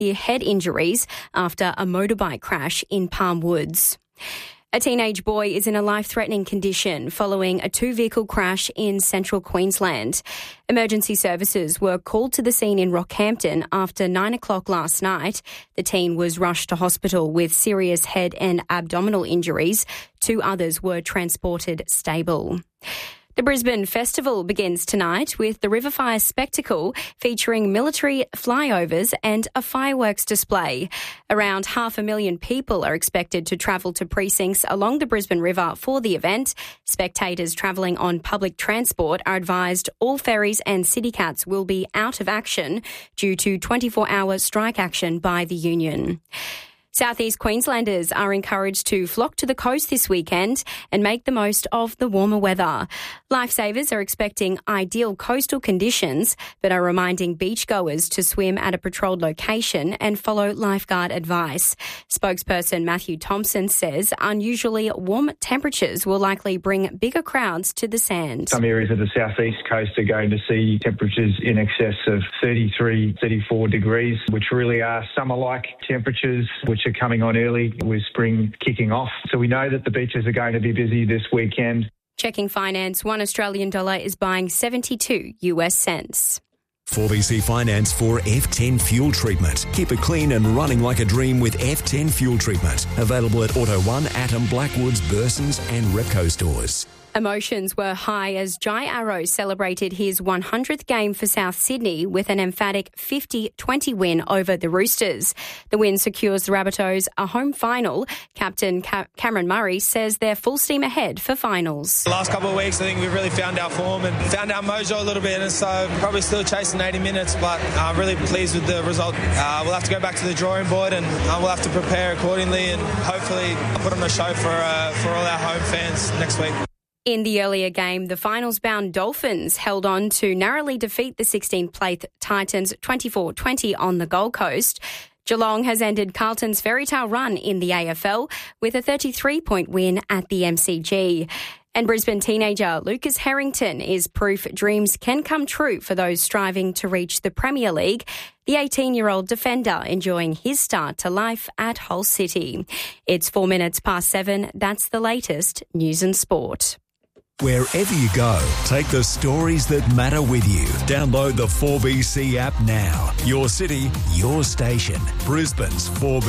severe head injuries after a motorbike crash in Palm Woods. A teenage boy is in a life-threatening condition following a two-vehicle crash in central Queensland. Emergency services were called to the scene in Rockhampton after 9 o'clock last night. The teen was rushed to hospital with serious head and abdominal injuries. 2 others were transported stable. The Brisbane Festival begins tonight with the Riverfire Spectacle featuring military flyovers and a fireworks display. Around 500,000 people are expected to travel to precincts along the Brisbane River for the event. Spectators travelling on public transport are advised all ferries and CityCats will be out of action due to 24-hour strike action by the union. Southeast Queenslanders are encouraged to flock to the coast this weekend and make the most of the warmer weather. Lifesavers are expecting ideal coastal conditions, but are reminding beachgoers to swim at a patrolled location and follow lifeguard advice. Spokesperson Matthew Thompson says unusually warm temperatures will likely bring bigger crowds to the sand. Some areas of the southeast coast are going to see temperatures in excess of 33, 34 degrees, which really are summer-like temperatures, which are coming on early with spring kicking off. So we know that the beaches are going to be busy this weekend. Checking finance, $1 Australian dollar is buying 72 US cents. 4BC Finance for F10 Fuel Treatment. Keep it clean and running like a dream with F10 Fuel Treatment. Available at Auto 1, Atom, Blackwoods, Bursons and Repco stores. Emotions were high as Jai Arrow celebrated his 100th game for South Sydney with an emphatic 50-20 win over the Roosters. The win secures the Rabbitohs a home final. Captain Cameron Murray says they're full steam ahead for finals. The last couple of weeks, I think we've really found our form and found our mojo a little bit, and so probably still chasing 80 minutes, but I'm really pleased with the result. We'll have to go back to the drawing board and we'll have to prepare accordingly and hopefully put on a show for all our home fans next week. In the earlier game, the finals-bound Dolphins held on to narrowly defeat the 16th-placed Titans 24-20 on the Gold Coast. Geelong has ended Carlton's fairy tale run in the AFL with a 33-point win at the MCG. And Brisbane teenager Lucas Harrington is proof dreams can come true for those striving to reach the Premier League. The 18-year-old defender enjoying his start to life at Hull City. It's 4 minutes past 7. That's the latest news and sport. Wherever you go, take the stories that matter with you. Download the 4BC app now. Your city, your station. Brisbane's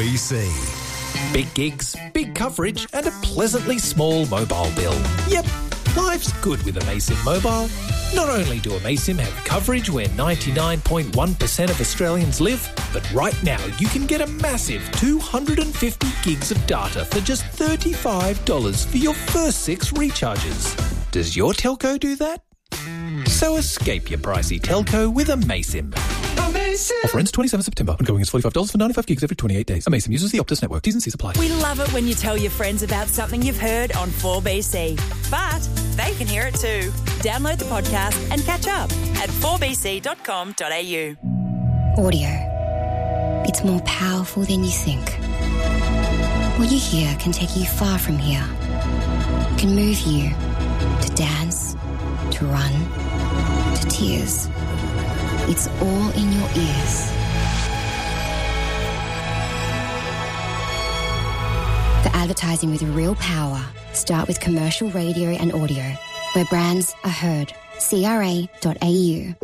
4BC. Big gigs, big coverage and a pleasantly small mobile bill. Yep, life's good with Amaysim Mobile. Not only do Amaysim have coverage where 99.1% of Australians live, but right now you can get a massive 250 gigs of data for just $35 for your first 6 recharges. Does your telco do that? So escape your pricey telco with Amaysim. Offer ends 27 September. Ongoing is $45 for 95 gigs every 28 days. Amaysim uses the Optus network. T's and C's apply. We love it when you tell your friends about something you've heard on 4BC. But they can hear it too. Download the podcast and catch up at 4bc.com.au. Audio. It's more powerful than you think. What you hear can take you far from here. It can move you to dance, to run, to tears. It's all in your ears. For advertising with real power, start with commercial radio and audio, where brands are heard. CRA.au.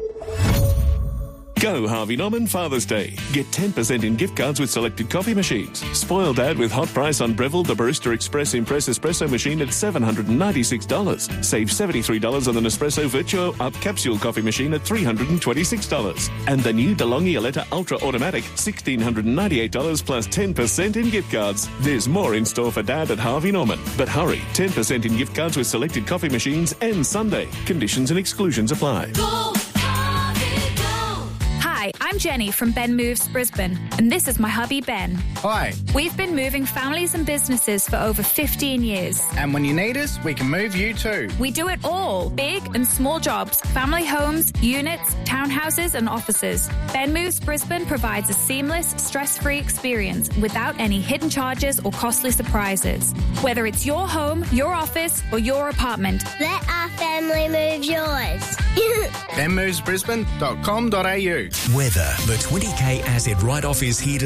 Go Harvey Norman Father's Day. Get 10% in gift cards with selected coffee machines. Spoil Dad with hot price on Breville the Barista Express Impress Espresso machine at $796. Save $73 on the Nespresso Virtuo Up Capsule coffee machine at $326. And the new DeLonghi Aletta Ultra Automatic, $1,698 plus 10% in gift cards. There's more in store for Dad at Harvey Norman. But hurry, 10% in gift cards with selected coffee machines ends Sunday. Conditions and exclusions apply. Hi, I'm Jenny from Ben Moves Brisbane, and this is my hubby Ben. Hi. We've been moving families and businesses for over 15 years. And when you need us, we can move you too. We do it all, big and small jobs, family homes, units, townhouses and offices. Ben Moves Brisbane provides a seamless, stress-free experience without any hidden charges or costly surprises. Whether it's your home, your office or your apartment. Let our family move yours. benmovesbrisbane.com.au. Weather. The 20K asset write-off is here to